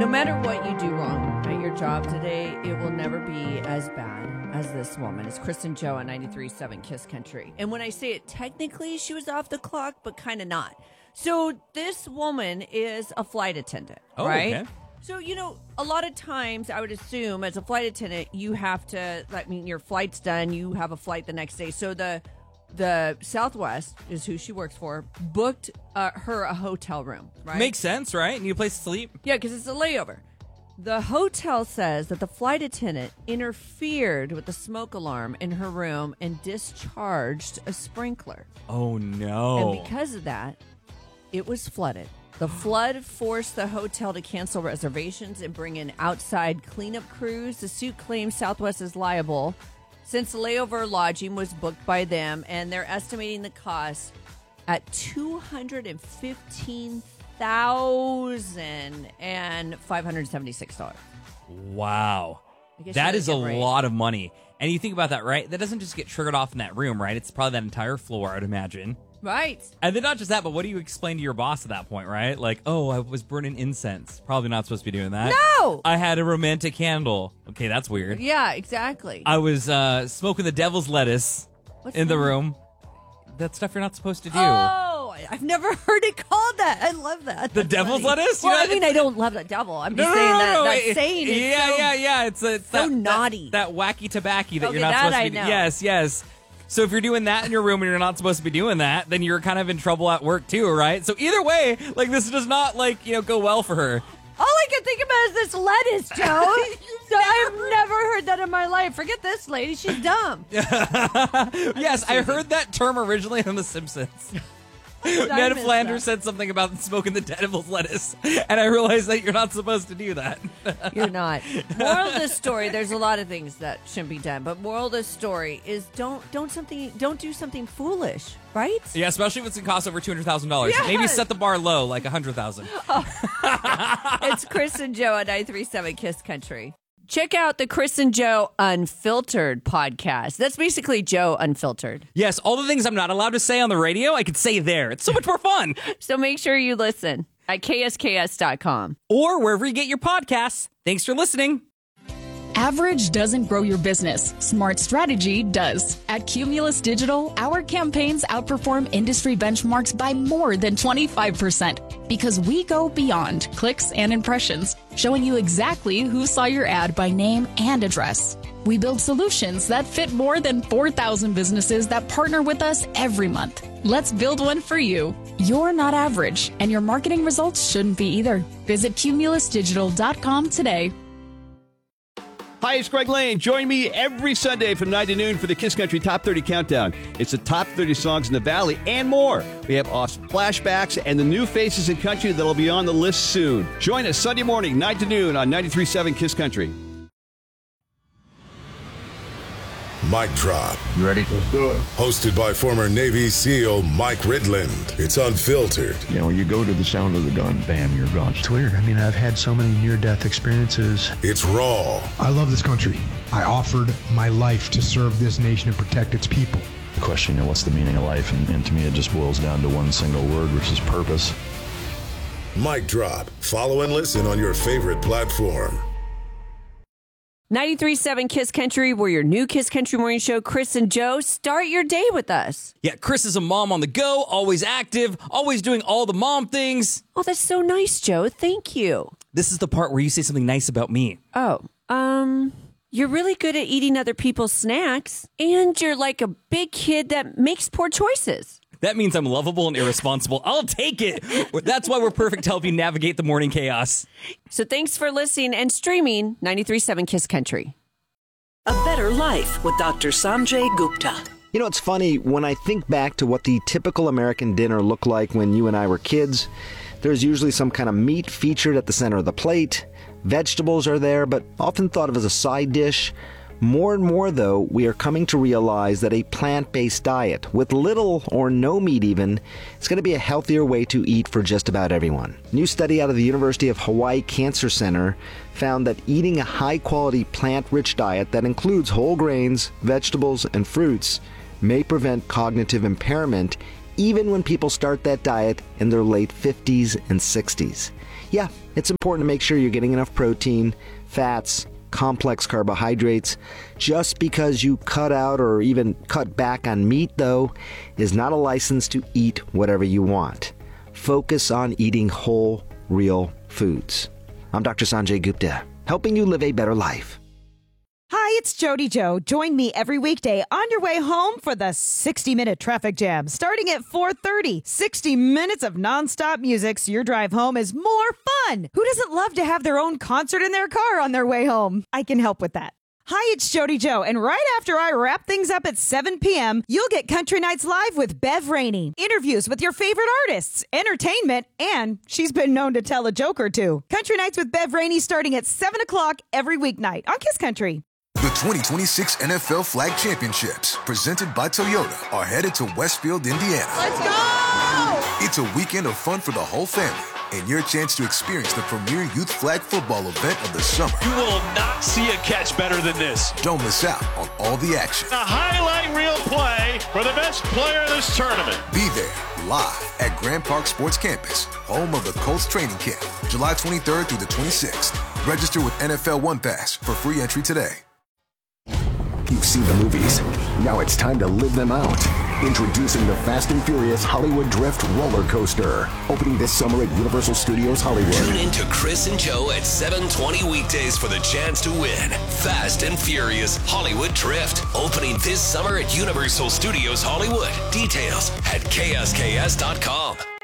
No matter what you do wrong at your job today, it will never be as bad as this woman. It's Kristen Joe on 93.7 Kiss Country. And when I say it, technically she was off the clock, but kind of not. So this woman is a flight attendant, right? Okay. So, a lot of times I would assume as a flight attendant, you have to, your flight's done, you have a flight the next day. So the Southwest is who she works for, booked her a hotel room, right? Makes sense, right? Need a place to sleep? Yeah, because it's a layover. The hotel says that the flight attendant interfered with the smoke alarm in her room and discharged a sprinkler. Oh, no. And because of that, it was flooded. The flood forced the hotel to cancel reservations and bring in outside cleanup crews. The suit claims Southwest is liable since the layover lodging was booked by them, and they're estimating the cost at $215,576. Wow. That is a lot of money. And you think about that, right? That doesn't just get triggered off in that room, right? It's probably that entire floor, I'd imagine. Right. And then not just that, but what do you explain to your boss at that point, right? Like, oh, I was burning incense. Probably not supposed to be doing that. No! I had a romantic candle. Okay, that's weird. Yeah, exactly. I was smoking the devil's lettuce in the room. That's stuff you're not supposed to do. Oh, I've never heard it called that. I love that. The devil's lettuce? Well, I mean, I don't love the devil. I'm just saying that saying is Yeah. It's so naughty. That wacky tobacco that Okay, you're not that supposed to I be know. Yes. So if you're doing that in your room and you're not supposed to be doing that, then you're kind of in trouble at work too, right? So either way, this does not go well for her. All I can think about is this lettuce, Joe. So I've never heard that in my life. Forget this lady. She's dumb. Yes, I heard that term originally on The Simpsons. Ned Flanders said something about smoking the devil's lettuce, and I realized that you're not supposed to do that. You're not. Moral of the story, there's a lot of things that shouldn't be done, but moral of the story is don't do something foolish, right? Yeah, especially if it's going to cost over $200,000. Yes. Maybe set the bar low, like $100,000. It's Chris and Joe on 93.7 Kiss Country. Check out the Chris and Joe Unfiltered podcast. That's basically Joe Unfiltered. Yes, all the things I'm not allowed to say on the radio, I could say there. It's so much more fun. So make sure you listen at ksks.com. Or wherever you get your podcasts. Thanks for listening. Average doesn't grow your business. Smart strategy does. At Cumulus Digital, our campaigns outperform industry benchmarks by more than 25% because we go beyond clicks and impressions, showing you exactly who saw your ad by name and address. We build solutions that fit more than 4,000 businesses that partner with us every month. Let's build one for you. You're not average, and your marketing results shouldn't be either. Visit cumulusdigital.com today. Hi, it's Greg Lane. Join me every Sunday from 9 to noon for the Kiss Country Top 30 Countdown. It's the top 30 songs in the Valley and more. We have awesome flashbacks and the new faces in country that'll be on the list soon. Join us Sunday morning, 9 to noon on 93.7 Kiss Country. Mic Drop. You ready? Let's do it. Hosted by former Navy SEAL Mike Ridland. It's unfiltered. You know, you go to the sound of the gun, bam, you're gone. It's weird. I mean, I've had so many near-death experiences. It's raw. I love this country. I offered my life to serve this nation and protect its people. The question, what's the meaning of life? And to me, it just boils down to one single word, which is purpose. Mic Drop. Follow and listen on your favorite platform. 93.7 Kiss Country, we're your new Kiss Country morning show. Chris and Joe, start your day with us. Yeah, Chris is a mom on the go, always active, always doing all the mom things. Oh, that's so nice, Joe. Thank you. This is the part where you say something nice about me. Oh, you're really good at eating other people's snacks, and you're like a big kid that makes poor choices. That means I'm lovable and irresponsible. I'll take it. That's why we're perfect to help you navigate the morning chaos. So thanks for listening and streaming 93.7 Kiss Country. A Better Life with Dr. Sanjay Gupta. You know, it's funny, when I think back to what the typical American dinner looked like when you and I were kids, there's usually some kind of meat featured at the center of the plate. Vegetables are there, but often thought of as a side dish. More and more, though, we are coming to realize that a plant-based diet, with little or no meat even, is going to be a healthier way to eat for just about everyone. A new study out of the University of Hawaii Cancer Center found that eating a high-quality plant-rich diet that includes whole grains, vegetables, and fruits may prevent cognitive impairment even when people start that diet in their late 50s and 60s. Yeah, it's important to make sure you're getting enough protein, fats, complex carbohydrates. Just because you cut out or even cut back on meat, though, is not a license to eat whatever you want. Focus on eating whole, real foods. I'm Dr. Sanjay Gupta, helping you live a better life. Hi, it's Jody Joe. Join me every weekday on your way home for the 60-minute traffic jam. Starting at 4:30, 60 minutes of nonstop music so your drive home is more fun. Who doesn't love to have their own concert in their car on their way home? I can help with that. Hi, it's Jody Joe, and right after I wrap things up at 7 p.m., you'll get Country Nights Live with Bev Rainey. Interviews with your favorite artists, entertainment, and she's been known to tell a joke or two. Country Nights with Bev Rainey starting at 7 o'clock every weeknight on Kiss Country. The 2026 NFL Flag Championships, presented by Toyota, are headed to Westfield, Indiana. Let's go! It's a weekend of fun for the whole family and your chance to experience the premier youth flag football event of the summer. You will not see a catch better than this. Don't miss out on all the action. A highlight reel play for the best player in this tournament. Be there live at Grand Park Sports Campus, home of the Colts training camp, July 23rd through the 26th. Register with NFL One Pass for free entry today. You've seen the movies. Now it's time to live them out. Introducing the Fast and Furious Hollywood Drift Roller Coaster. Opening this summer at Universal Studios Hollywood. Tune in to Chris and Joe at 7:20 weekdays for the chance to win. Fast and Furious Hollywood Drift. Opening this summer at Universal Studios Hollywood. Details at ksks.com.